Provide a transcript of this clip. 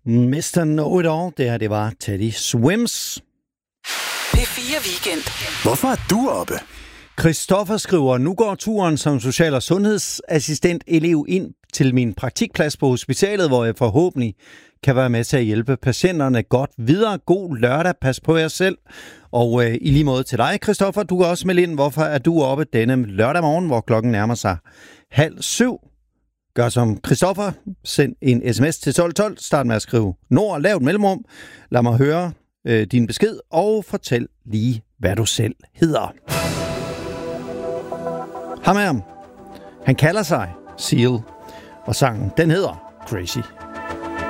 Mr. Know-It-All, det var Teddy Swims. P4 Weekend. Hvorfor er du oppe? Christoffer skriver, nu går turen som social- og sundhedsassistent elev ind til min praktikplads på hospitalet, hvor jeg forhåbentlig kan være med til at hjælpe patienterne godt videre. God lørdag, pas på jer selv. Og i lige måde til dig, Christoffer, du kan også melde ind, hvorfor er du oppe denne lørdag morgen, hvor klokken nærmer sig 6:30. Gør som Christoffer, send en sms til 1212, start med at skrive Nord, lav et mellemrum, lad mig høre din besked, og fortæl lige, hvad du selv hedder. Ham er ham. Han kalder sig Seal, og sangen, den hedder Crazy.